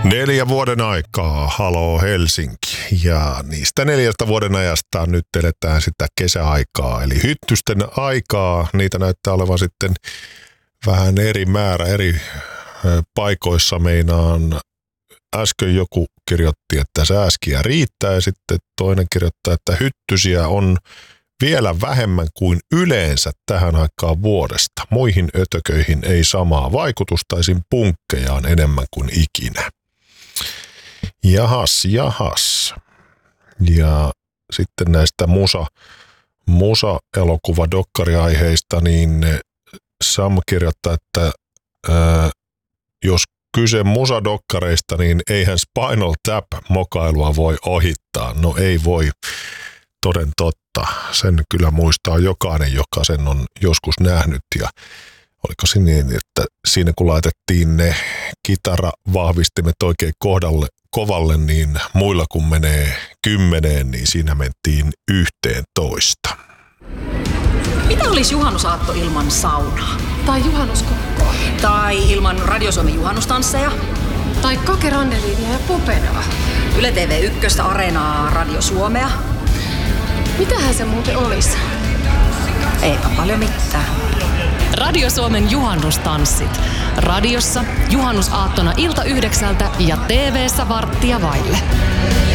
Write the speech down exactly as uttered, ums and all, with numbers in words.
Neljä vuoden aikaa, haloo Helsinki. Ja niistä neljästä vuoden ajasta nyt eletään sitä kesäaikaa, eli hyttysten aikaa. Niitä näyttää olevan sitten vähän eri määrä eri paikoissa. Meinaan äsken joku kirjoitti, että sääskiä riittää, ja sitten toinen kirjoittaa, että hyttysiä on vielä vähemmän kuin yleensä tähän aikaan vuodesta. Muihin ötököihin ei samaa vaikutusta, esim. Punkkeja on enemmän kuin ikinä. Jahas, jahas. Ja sitten näistä musa, musa-elokuva-dokkariaiheista, niin Sam kirjoittaa, että ää, jos kyse musadokkareista, niin eihän Spinal Tap-mokailua voi ohittaa. No ei voi, toden totta. Sen kyllä muistaa jokainen, joka sen on joskus nähnyt. Ja oliko se niin, että siinä kun laitettiin ne kitaravahvistimet oikein kohdalle, kovalle, niin muilla kun menee kymmeneen, niin siinä mentiin yhteen toista. Mitä olisi juhannusaatto ilman saunaa? Tai juhannuskokkoa. Tai ilman Radio Suomen juhannustansseja? Tai Kake Randeliinia ja Popenaa. Yle T V yksi, Areenaa, Radio Suomea. Mitähän se muuten olisi? Eipä paljon mitään. Radio Suomen juhannustanssit. Radiossa juhannusaattona ilta yhdeksältä ja T V:ssä varttia vaille.